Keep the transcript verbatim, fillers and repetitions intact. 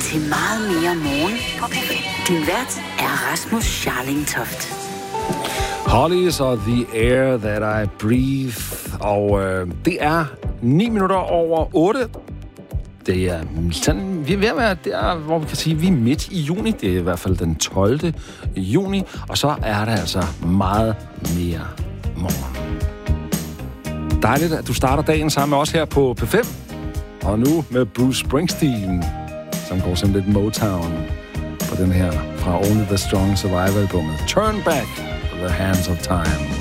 til Meget mere morgen på P fem. Din vært er Rasmus Scharling Toft. Hollies og The Air That I Breathe. Og øh, det er ni minutter over otte. Det er sådan, vi er ved at være der, hvor vi kan sige, at vi er midt i juni. Det er i hvert fald den tolvte juni. Og så er der altså meget mere morgen. Dejligt, at du starter dagen sammen med os her på P fem. Og nu med Bruce Springsteen, som går sådan lidt Motown på den her fra Only the Strong Survive-albummet. Turn Back to the Hands of Time.